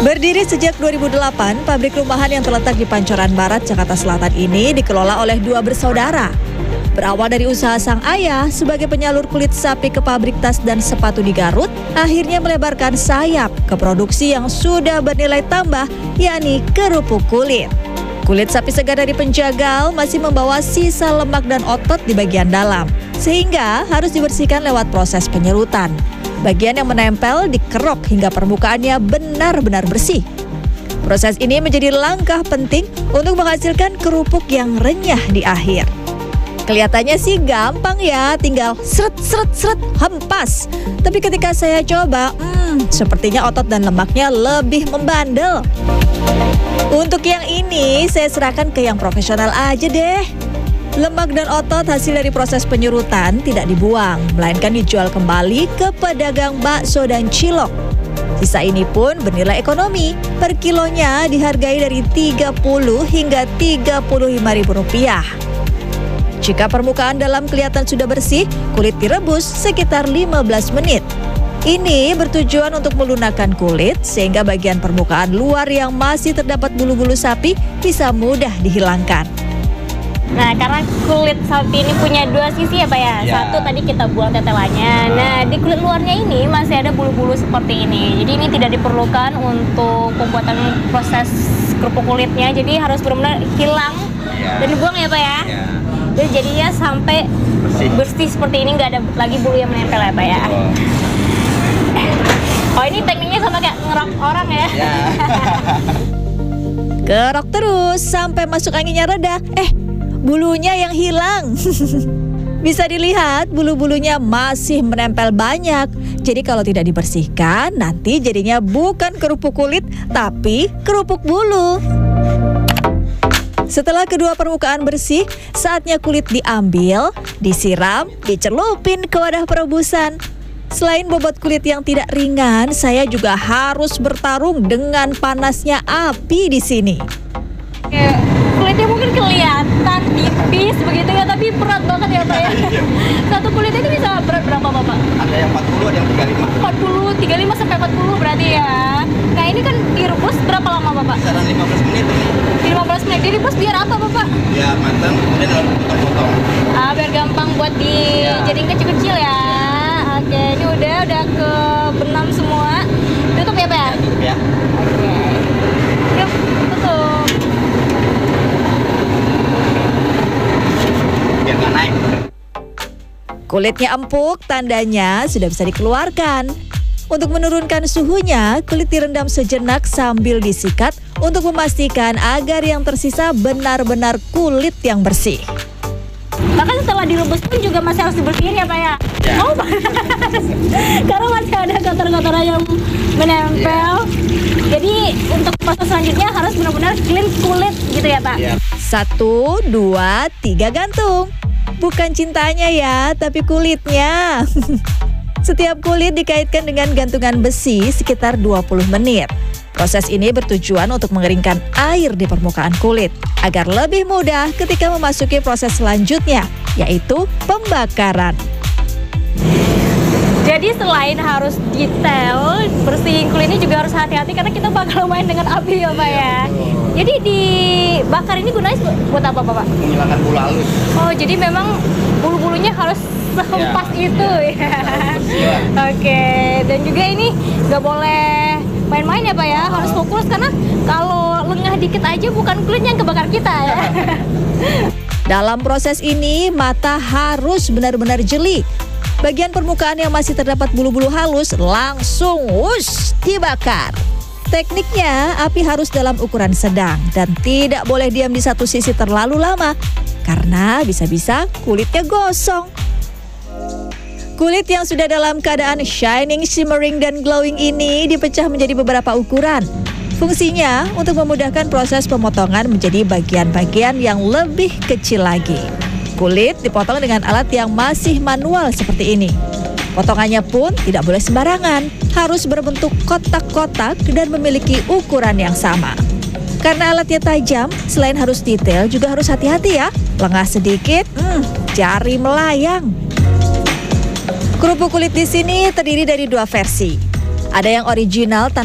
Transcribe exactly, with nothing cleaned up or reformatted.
Berdiri sejak dua ribu delapan, pabrik rumahan yang terletak di Pancoran Barat, Jakarta Selatan ini dikelola oleh dua bersaudara. Berawal dari usaha sang ayah sebagai penyalur kulit sapi ke pabrik tas dan sepatu di Garut, akhirnya melebarkan sayap ke produksi yang sudah bernilai tambah, yakni kerupuk kulit. Kulit sapi segar dari penjagal masih membawa sisa lemak dan otot di bagian dalam, sehingga harus dibersihkan lewat proses penyerutan. Bagian yang menempel dikerok hingga permukaannya benar-benar bersih. Proses ini menjadi langkah penting untuk menghasilkan kerupuk yang renyah di akhir. Kelihatannya sih gampang ya, tinggal seret-seret-seret hempas. Tapi ketika saya coba, hmm, sepertinya otot dan lemaknya lebih membandel. Untuk yang ini, saya serahkan ke yang profesional aja deh. Lemak dan otot hasil dari proses penyurutan tidak dibuang, melainkan dijual kembali ke pedagang bakso dan cilok. Sisa ini pun bernilai ekonomi, per kilonya dihargai dari tiga puluh hingga tiga puluh lima ribu rupiah. Jika permukaan dalam kelihatan sudah bersih, kulit direbus sekitar lima belas menit. Ini bertujuan untuk melunakkan kulit sehingga bagian permukaan luar yang masih terdapat bulu-bulu sapi bisa mudah dihilangkan. Nah, karena kulit sapi ini punya dua sisi ya Pak ya. Ya. Satu tadi kita buang tetelannya. Nah, di kulit luarnya ini masih ada bulu-bulu seperti ini. Jadi ini tidak diperlukan untuk pembuatan proses kerupuk kulitnya. Jadi harus benar-benar hilang Ya. dan dibuang ya Pak ya. Ya. Dan jadinya sampai Bersih. bersih seperti ini, nggak ada lagi bulu yang menempel ya Pak ya. Oh. Oh, ini tekniknya sama kayak ngerok orang ya. Ya. Kerok terus sampai masuk anginnya reda. Eh, bulunya yang hilang. Bisa dilihat bulu-bulunya masih menempel banyak. Jadi kalau tidak dibersihkan, nanti jadinya bukan kerupuk kulit, tapi kerupuk bulu. Setelah kedua permukaan bersih, saatnya kulit diambil, disiram, dicelupin ke wadah perebusan. Selain bobot kulit yang tidak ringan, saya juga harus bertarung dengan panasnya api di sini. Kayak kulitnya mungkin kelihatan tipis begitu ya, tapi berat banget ya Pak ya. Satu kulit itu bisa berat berapa Bapak? Ada yang empat puluh, ada yang tiga puluh lima. empat puluh, tiga puluh lima sampai empat puluh berarti ya. Nah, ini kan direbus berapa lama Bapak? Kisaran lima belas menit ini. lima belas menit. Direbus biar apa Bapak? Biar matang, kemudian dalam potong-potong. Ah, biar gampang buat dijadiin kecil-kecil ya. Oke, ini udah udah ke benam semua. Tutup ya Pak ya? Tutup ya. Oke. Yuk, tutup. Biar nggak naik. Kulitnya empuk, tandanya sudah bisa dikeluarkan. Untuk menurunkan suhunya, kulit direndam sejenak sambil disikat untuk memastikan agar yang tersisa benar-benar kulit yang bersih. Bahkan setelah direbus pun juga masih harus dibersihin ya Pak ya? Ya. Oh, karena masih ada kotor-kotoran yang menempel. Jadi untuk proses selanjutnya harus benar-benar clean kulit gitu ya Pak? Ya. Satu, dua, tiga gantung. Bukan cintanya ya, tapi kulitnya. Setiap kulit dikaitkan dengan gantungan besi sekitar dua puluh menit. Proses ini bertujuan untuk mengeringkan air di permukaan kulit agar lebih mudah ketika memasuki proses selanjutnya, yaitu pembakaran. Jadi selain harus detail, bersihin kulit ini juga harus hati-hati karena kita bakal main dengan api ya Pak ya. Jadi dibakar ini gunanya buat apa Pak? Menghilangkan bulu halus. Oh, jadi memang bulu-bulunya harus sehempas Ya, itu ya. ya. Oke, dan juga ini nggak boleh main-main ya Pak ya, harus fokus karena kalau lengah dikit aja bukan kulitnya yang kebakar kita ya. Dalam proses ini, mata harus benar-benar jeli. Bagian permukaan yang masih terdapat bulu-bulu halus langsung wush, dibakar. Tekniknya, api harus dalam ukuran sedang dan tidak boleh diam di satu sisi terlalu lama karena bisa-bisa kulitnya gosong. Kulit yang sudah dalam keadaan shining, shimmering, dan glowing ini dipecah menjadi beberapa ukuran. Fungsinya untuk memudahkan proses pemotongan menjadi bagian-bagian yang lebih kecil lagi. Kulit dipotong dengan alat yang masih manual seperti ini. Potongannya pun tidak boleh sembarangan, harus berbentuk kotak-kotak dan memiliki ukuran yang sama. Karena alatnya tajam, selain harus detail juga harus hati-hati ya. Lengah sedikit, hmm, jari melayang. Kerupuk kulit di sini terdiri dari dua versi. Ada yang original